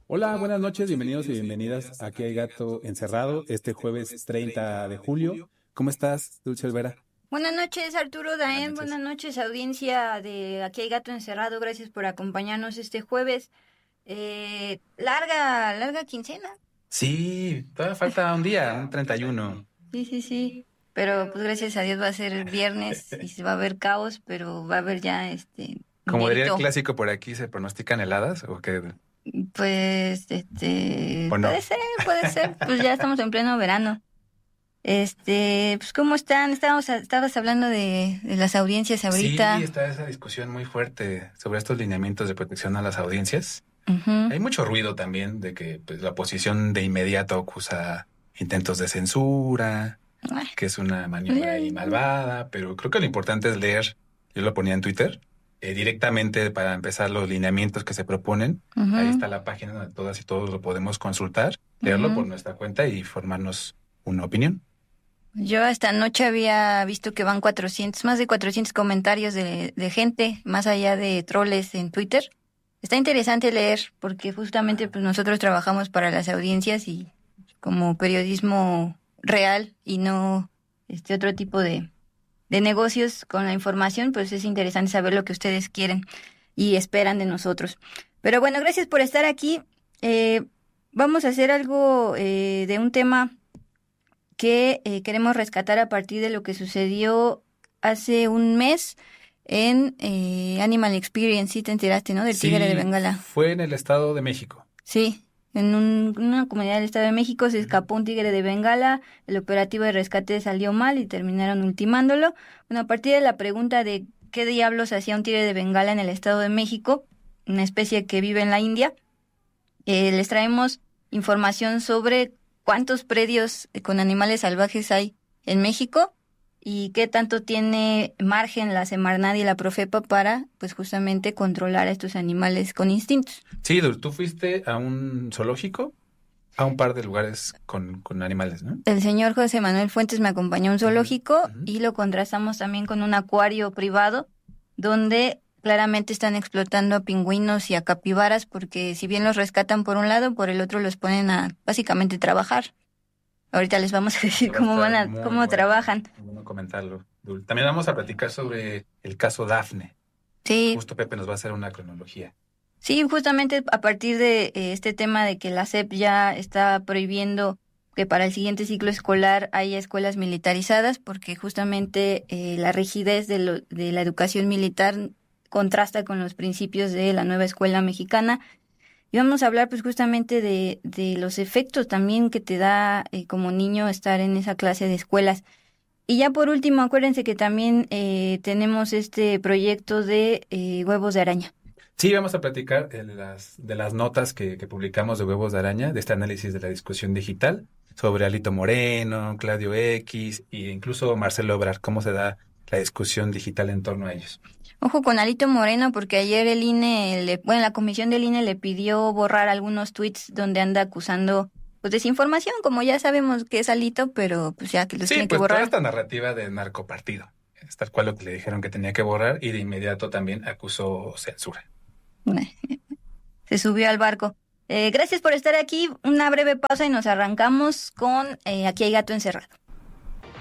Hola, buenas noches, bienvenidos y bienvenidas. Aquí hay Gato Encerrado, este jueves 30 de julio. ¿Cómo estás, Dulce Olvera? Buenas noches, Arturo Buenas Daén. noches. Buenas noches, audiencia de Aquí hay Gato Encerrado. Gracias por acompañarnos este jueves. Larga quincena. Sí, todavía falta un día, un 31. Sí. Pero pues gracias a Dios va a ser viernes y se va a ver caos, pero va a haber ya Como diría el dinerito. clásico por aquí, ¿se pronostican heladas o qué? Pues, ¿O no? puede ser. Pues ya estamos en pleno verano. Pues ¿cómo están? Estabas hablando de las audiencias Sí, ahorita. está esa discusión muy fuerte sobre estos lineamientos de protección a las audiencias. Ujú. Hay mucho ruido también de que pues, la oposición de inmediato acusa intentos de censura, Ay, que es una pues maniobra ahí malvada, pero creo que lo importante es leer, yo lo ponía en Twitter, directamente para empezar los lineamientos que se proponen. Ahí ujú, está la página donde todas y todos lo podemos consultar, leerlo por ujú. nuestra cuenta y formarnos una opinión. Yo esta noche había visto que van más de 400 comentarios de gente, más allá de troles en Twitter. Está interesante leer porque justamente pues nosotros trabajamos para las audiencias y como periodismo real y no otro tipo de negocios con la información, pues es interesante saber lo que ustedes quieren y esperan de nosotros. Pero bueno, gracias por estar aquí. Vamos a hacer algo de un tema que queremos rescatar a partir de lo que sucedió hace un mes en Animal Experience. Sí, te enteraste, ¿no? Del tigre de Sí, Bengala. fue en el Estado de México. Sí, una comunidad del Estado de México se escapó un tigre de Bengala, el operativo de rescate salió mal y terminaron ultimándolo. Bueno, a partir de la pregunta de qué diablos hacía un tigre de Bengala en el Estado de México, una especie que vive en la India, les traemos información sobre cuántos predios con animales salvajes hay en México y qué tanto tiene margen la Semarnat y la Profepa para, pues justamente, controlar a estos animales con instintos. Sí, tú fuiste a un zoológico, a un par de lugares con animales, ¿no? El señor José Manuel Fuentes me acompañó a un Ujú, zoológico ujú. y lo contrastamos también con un acuario privado donde claramente están explotando a pingüinos y a capibaras porque si bien los rescatan por un lado, por el otro los ponen a básicamente trabajar. Ahorita les vamos a decir Eso va a estar muy cómo bueno, trabajan. muy bueno comentarlo. También vamos a platicar sobre el caso Dafne. Sí, Justo Pepe nos va a hacer una cronología. sí, justamente a partir de este tema de que la SEP ya está prohibiendo que para el siguiente ciclo escolar haya escuelas militarizadas, porque justamente la rigidez de la educación militar contrasta con los principios de la nueva escuela mexicana. Y vamos a hablar pues justamente de los efectos también que te da como niño estar en esa clase de escuelas. Y ya por último, acuérdense que también tenemos este proyecto de huevos de araña. Sí, vamos a platicar de las notas que publicamos de Huevos de Araña, de este análisis de la discusión digital, sobre Alito Moreno, Claudio X e incluso Marcelo Ebrard, cómo se da la discusión digital en torno a ellos. Ojo con Alito Moreno, porque ayer el INE, la comisión del INE le pidió borrar algunos tweets donde anda acusando pues desinformación, como ya sabemos que es Alito, pero pues ya que los Sí, tiene que pues toda borrar. esta narrativa de narcopartido, es tal cual lo que le dijeron que tenía que borrar y de inmediato también acusó censura. Se subió al barco. Gracias por estar aquí. Una breve pausa y nos arrancamos con Aquí hay gato encerrado.